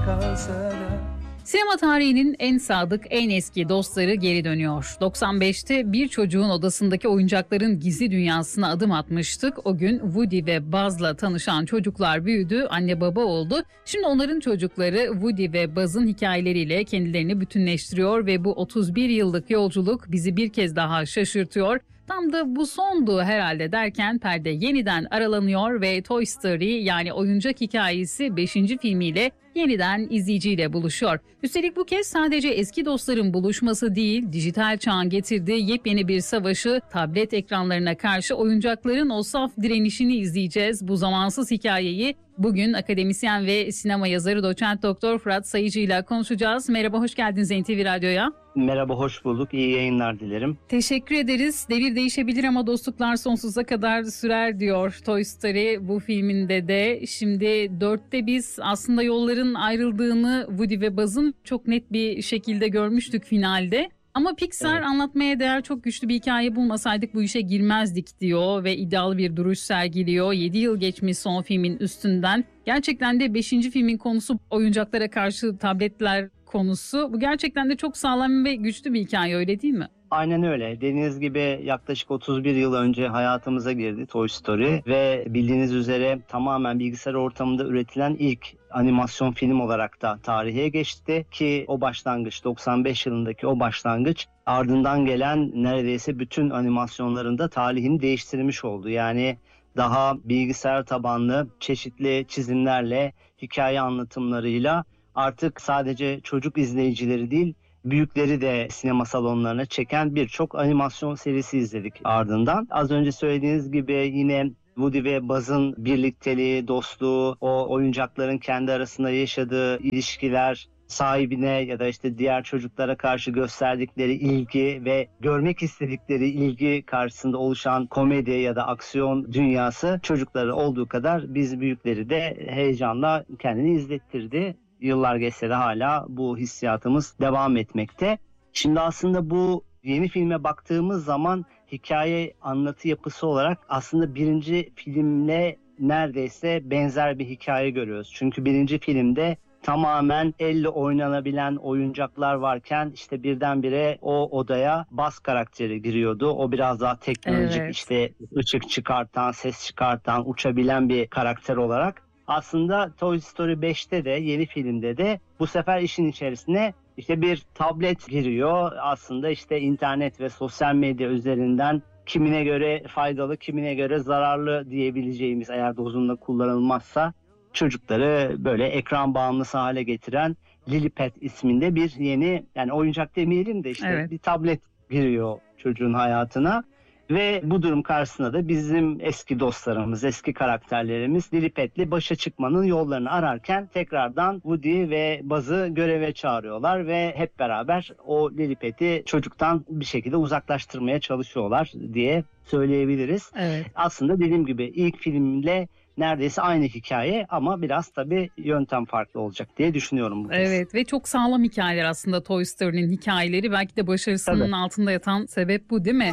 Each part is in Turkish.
kalsa da. Sinema tarihinin en sadık, en eski dostları geri dönüyor. 95'te bir çocuğun odasındaki oyuncakların gizli dünyasına adım atmıştık. O gün Woody ve Buzz'la tanışan çocuklar büyüdü, anne baba oldu. Şimdi onların çocukları Woody ve Buzz'ın hikayeleriyle kendilerini bütünleştiriyor ve bu 31 yıllık yolculuk bizi bir kez daha şaşırtıyor. Tam da bu sondu herhalde derken perde yeniden aralanıyor ve Toy Story yani oyuncak hikayesi 5. filmiyle yeniden izleyiciyle buluşuyor. Üstelik bu kez sadece eski dostların buluşması değil, dijital çağın getirdiği yepyeni bir savaşı, tablet ekranlarına karşı oyuncakların o saf direnişini izleyeceğiz. Bu zamansız hikayeyi bugün akademisyen ve sinema yazarı doçent doktor Fırat Sayıcı ile konuşacağız. Merhaba, hoş geldiniz NTV Radyo'ya. Merhaba, hoş bulduk. İyi yayınlar dilerim. Teşekkür ederiz. Devir değişebilir ama dostluklar sonsuza kadar sürer diyor Toy Story bu filminde de. Şimdi 4'te biz aslında yolların ayrıldığını Woody ve Buzz'ın çok net bir şekilde görmüştük finalde. Ama Pixar anlatmaya değer çok güçlü bir hikaye bulmasaydık bu işe girmezdik diyor ve iddialı bir duruş sergiliyor. 7 yıl geçmiş son filmin üstünden. Gerçekten de 5. filmin konusu oyuncaklara karşı tabletler konusu. Bu gerçekten de çok sağlam ve güçlü bir hikaye, öyle değil mi? Aynen öyle. Dediğiniz gibi yaklaşık 31 yıl önce hayatımıza girdi Toy Story ve bildiğiniz üzere tamamen bilgisayar ortamında üretilen ilk animasyon film olarak da tarihe geçti ki o başlangıç 95 yılındaki o başlangıç ardından gelen neredeyse bütün animasyonlarında talihini değiştirmiş oldu. Yani daha bilgisayar tabanlı çeşitli çizimlerle, hikaye anlatımlarıyla artık sadece çocuk izleyicileri değil, büyükleri de sinema salonlarına çeken birçok animasyon serisi izledik ardından. Az önce söylediğiniz gibi yine Woody ve Buzz'ın birlikteliği, dostluğu, o oyuncakların kendi arasında yaşadığı ilişkiler, sahibine ya da işte diğer çocuklara karşı gösterdikleri ilgi ve görmek istedikleri ilgi karşısında oluşan komedi ya da aksiyon dünyası çocukları olduğu kadar biz büyükleri de heyecanla kendini izlettirdi. Yıllar geçse de hala bu hissiyatımız devam etmekte. Şimdi aslında bu yeni filme baktığımız zaman hikaye anlatı yapısı olarak aslında birinci filmle neredeyse benzer bir hikaye görüyoruz. Çünkü birinci filmde tamamen elle oynanabilen oyuncaklar varken işte birdenbire o odaya Buzz karakteri giriyordu. O biraz daha teknolojik, işte ışık çıkartan, ses çıkartan, uçabilen bir karakter olarak. Aslında Toy Story 5'te de yeni filmde de bu sefer işin içerisine işte bir tablet giriyor. Aslında işte internet ve sosyal medya üzerinden kimine göre faydalı, kimine göre zararlı diyebileceğimiz, eğer dozunda kullanılmazsa, çocukları böyle ekran bağımlısı hale getiren Lilliput isminde bir yeni, yani oyuncak demeyelim de işte bir tablet giriyor çocuğun hayatına. Ve bu durum karşısında da bizim eski dostlarımız, eski karakterlerimiz Lilliput'le başa çıkmanın yollarını ararken tekrardan Woody ve Buzz'ı göreve çağırıyorlar ve hep beraber o Lilliput'i çocuktan bir şekilde uzaklaştırmaya çalışıyorlar diye söyleyebiliriz. Evet. Aslında dediğim gibi ilk filmle neredeyse aynı hikaye ama biraz tabii yöntem farklı olacak diye düşünüyorum bu kez. Evet ve çok sağlam hikayeler aslında Toy Story'nin hikayeleri. Belki de başarısının altında yatan sebep bu, değil mi?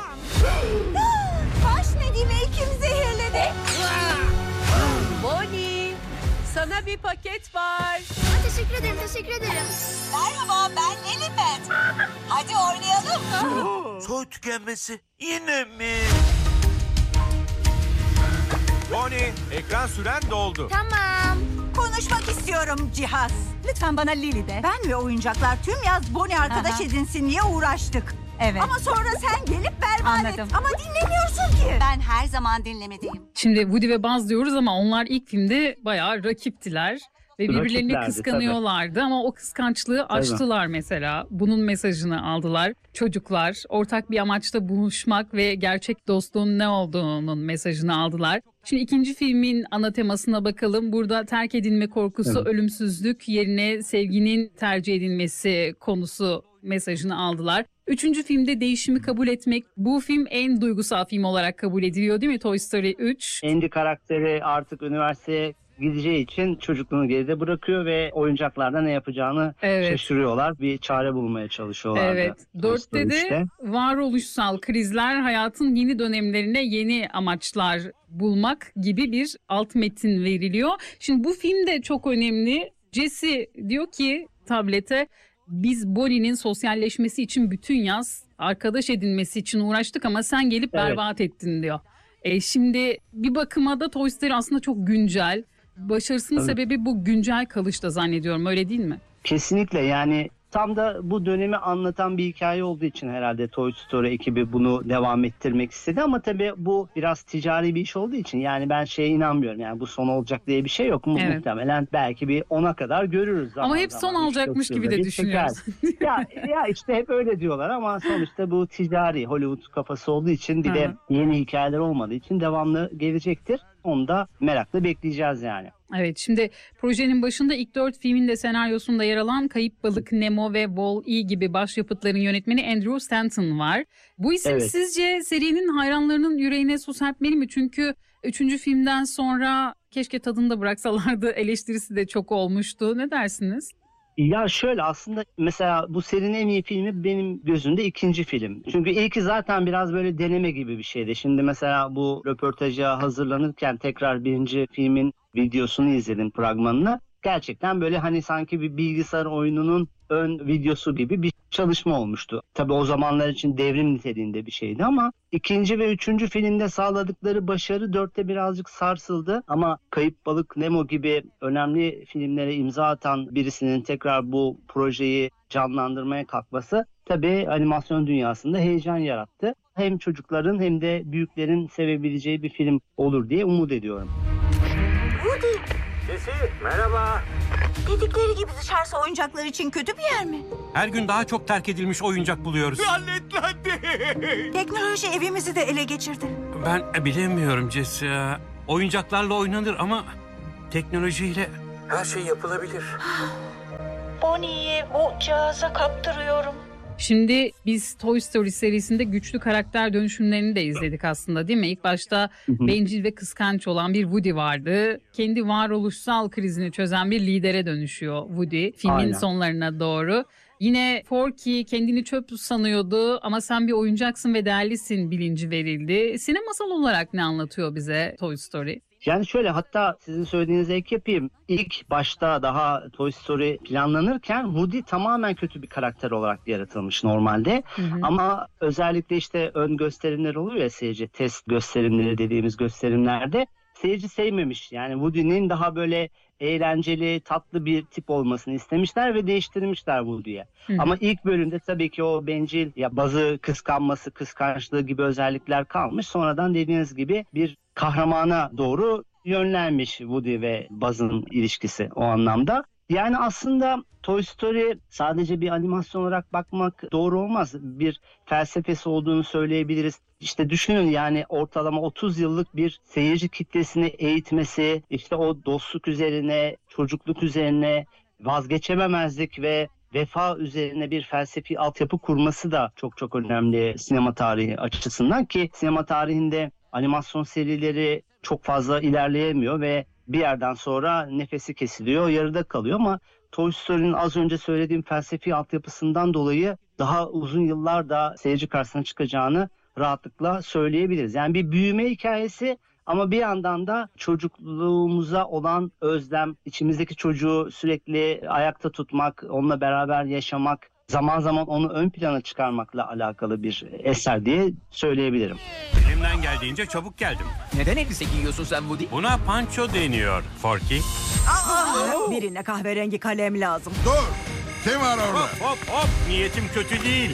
Baş Nedim'i kim zehirledi? Bonnie, sana bir paket var. Teşekkür ederim, teşekkür ederim. Merhaba, ben Lilliput. Hadi oynayalım. Soy tükenmesi yine mi? Bonnie, ekran süren doldu. Tamam. Konuşmak istiyorum cihaz. Lütfen bana Lili de. Ben ve oyuncaklar tüm yaz Bonnie arkadaş edinsin diye uğraştık. Evet. Ama sonra sen gelip berbat et. Ama dinlemiyorsun ki. Ben her zaman dinlemedeyim. Şimdi Woody ve Buzz diyoruz ama onlar ilk filmde bayağı rakiptiler. Ve birbirlerini kıskanıyorlardı ama o kıskançlığı aştılar mesela. Bunun mesajını aldılar. Çocuklar ortak bir amaçta buluşmak ve gerçek dostluğun ne olduğunun mesajını aldılar. Şimdi ikinci filmin ana temasına bakalım. Burada terk edilme korkusu, ölümsüzlük yerine sevginin tercih edilmesi konusu mesajını aldılar. Üçüncü filmde değişimi kabul etmek. Bu film en duygusal film olarak kabul ediliyor değil mi? Toy Story 3. Andy karakteri artık üniversiteye gideceği için çocukluğunu geride bırakıyor ve oyuncaklarda ne yapacağını şaşırıyorlar. Bir çare bulmaya çalışıyorlar. Evet. 4'te de varoluşsal krizler, hayatın yeni dönemlerine yeni amaçlar bulmak gibi bir alt metin veriliyor. Şimdi bu film de çok önemli. Jesse diyor ki tablete, biz Bonnie'nin sosyalleşmesi için bütün yaz arkadaş edinmesi için uğraştık ama sen gelip berbat ettin diyor. Şimdi bir bakıma da Toy Story aslında çok güncel. Başarısının sebebi bu güncel kalışta zannediyorum, öyle değil mi? Kesinlikle, yani tam da bu dönemi anlatan bir hikaye olduğu için herhalde Toy Story ekibi bunu devam ettirmek istedi. Ama tabii bu biraz ticari bir iş olduğu için, yani ben şeye inanmıyorum, yani bu son olacak diye bir şey yok. Evet. Muhtemelen belki bir 10'a kadar görürüz. Ama hep son alacakmış gibi de düşünüyoruz. ya işte hep öyle diyorlar ama sonuçta bu ticari Hollywood kafası olduğu için, bir de yeni hikayeler olmadığı için devamlı gelecektir. Onu da merakla bekleyeceğiz yani. Evet, şimdi projenin başında ilk 4 filmin de senaryosunda yer alan Kayıp Balık, Nemo ve Wall-E gibi başyapıtların yönetmeni Andrew Stanton var. Bu isim sizce serinin hayranlarının yüreğine su serpmeli mi? Çünkü 3. filmden sonra keşke tadında bıraksalardı eleştirisi de çok olmuştu. Ne dersiniz? Ya şöyle, aslında mesela bu serinin en iyi filmi benim gözümde 2. film. Çünkü ilki zaten biraz böyle deneme gibi bir şeydi. Şimdi mesela bu röportaja hazırlanırken tekrar 1. filmin videosunu izledim, fragmanını. Gerçekten böyle hani sanki bir bilgisayar oyununun ön videosu gibi bir çalışma olmuştu. Tabii o zamanlar için devrim niteliğinde bir şeydi ama 2. ve 3. filmde sağladıkları başarı 4'te birazcık sarsıldı. Ama Kayıp Balık, Nemo gibi önemli filmlere imza atan birisinin tekrar bu projeyi canlandırmaya kalkması tabii animasyon dünyasında heyecan yarattı. Hem çocukların hem de büyüklerin sevebileceği bir film olur diye umut ediyorum. Sesi, merhaba. Dedikleri gibi dışarısı oyuncaklar için kötü bir yer mi? Her gün daha çok terk edilmiş oyuncak buluyoruz. Lanetlendi. Teknoloji evimizi de ele geçirdi. Ben bilemiyorum Jesse. Oyuncaklarla oynanır ama teknolojiyle her şey yapılabilir. Bonnie'yi o cihaza kaptırıyorum. Şimdi biz Toy Story serisinde güçlü karakter dönüşümlerini de izledik aslında, değil mi? İlk başta bencil ve kıskanç olan bir Woody vardı. Kendi varoluşsal krizini çözen bir lidere dönüşüyor Woody filmin sonlarına doğru. Yine Forky kendini çöp sanıyordu ama sen bir oyuncaksın ve değerlisin bilinci verildi. Sinemasal olarak ne anlatıyor bize Toy Story? Yani şöyle, hatta sizin söylediğinize ek yapayım. İlk başta daha Toy Story planlanırken Woody tamamen kötü bir karakter olarak yaratılmış normalde. Ama özellikle işte ön gösterimler oluyor ya, seyirci test gösterimleri dediğimiz gösterimlerde seyirci sevmemiş. Yani Woody'nin daha böyle eğlenceli, tatlı bir tip olmasını istemişler ve değiştirmişler Woody'ye. Ama ilk bölümde tabii ki o bencil, ya bazı kıskanması, kıskançlığı gibi özellikler kalmış. Sonradan dediğiniz gibi bir kahramana doğru yönlenmiş Woody ve Buzz'ın ilişkisi o anlamda. Yani aslında Toy Story sadece bir animasyon olarak bakmak doğru olmaz. Bir felsefesi olduğunu söyleyebiliriz. İşte düşünün, yani ortalama 30 yıllık bir seyirci kitlesini eğitmesi, işte o dostluk üzerine, çocukluk üzerine, vazgeçememezlik ve vefa üzerine bir felsefi altyapı kurması da çok çok önemli sinema tarihi açısından, ki sinema tarihinde animasyon serileri çok fazla ilerleyemiyor ve bir yerden sonra nefesi kesiliyor, yarıda kalıyor. Ama Toy Story'nin az önce söylediğim felsefi altyapısından dolayı daha uzun yıllar da seyirci karşısına çıkacağını rahatlıkla söyleyebiliriz. Yani bir büyüme hikayesi ama bir yandan da çocukluğumuza olan özlem, içimizdeki çocuğu sürekli ayakta tutmak, onunla beraber yaşamak, zaman zaman onu ön plana çıkarmakla alakalı bir eser diye söyleyebilirim. Elimden geldiğince çabuk geldim. Neden elbise giyiyorsun sen Woody? Buna panço deniyor Forky. Birine kahverengi kalem lazım. Dur! Kim var orada? Hop hop hop, niyetim kötü değil.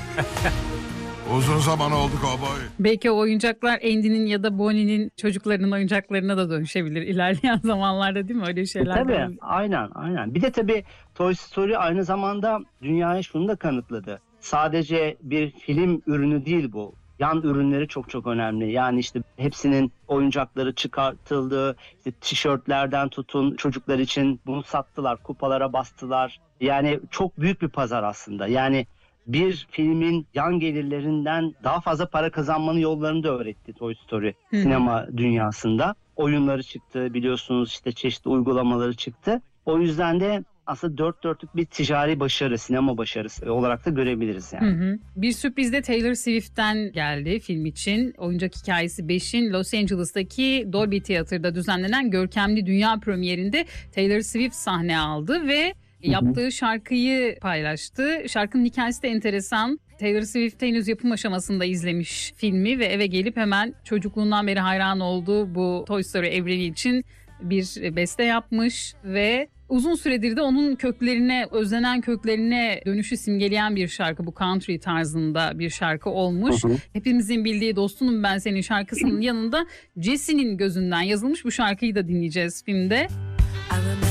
Uzun zaman oldu kovboy. Belki o oyuncaklar Andy'nin ya da Bonnie'nin çocuklarının oyuncaklarına da dönüşebilir ilerleyen zamanlarda, değil mi? Öyle şeyler. Tabii, aynen. Bir de tabii Toy Story aynı zamanda dünyaya şunu da kanıtladı. Sadece bir film ürünü değil bu. Yan ürünleri çok çok önemli. Yani işte hepsinin oyuncakları çıkartıldı. İşte tişörtlerden tutun, çocuklar için bunu sattılar, kupalara bastılar. Yani çok büyük bir pazar aslında. Yani bir filmin yan gelirlerinden daha fazla para kazanmanın yollarını da öğretti Toy Story sinema dünyasında. Oyunları çıktı biliyorsunuz, işte çeşitli uygulamaları çıktı. O yüzden de aslında dört dörtlük bir ticari başarı, sinema başarısı olarak da görebiliriz yani. Bir sürpriz de Taylor Swift'ten geldi film için. Oyuncak Hikayesi 5'in Los Angeles'taki Dolby Theater'da düzenlenen görkemli dünya premierinde Taylor Swift sahne aldı ve yaptığı şarkıyı paylaştı. Şarkının hikayesi de enteresan. Taylor Swift henüz yapım aşamasında izlemiş filmi ve eve gelip hemen çocukluğundan beri hayran olduğu bu Toy Story evreni için bir beste yapmış ve uzun süredir de onun köklerine, özlenen köklerine dönüşü simgeleyen bir şarkı. Bu country tarzında bir şarkı olmuş. Hepimizin bildiği Dostunum Ben Senin şarkısının yanında Jesse'nin gözünden yazılmış bu şarkıyı da dinleyeceğiz filmde.